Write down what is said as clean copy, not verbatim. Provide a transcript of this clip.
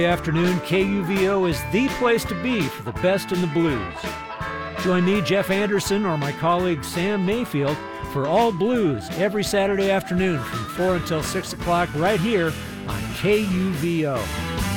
Afternoon, KUVO is the place to be for the best in the blues. Join me, Jeff Anderson, or my colleague Sam Mayfield for All Blues every Saturday afternoon from 4 until 6 o'clock right here on KUVO.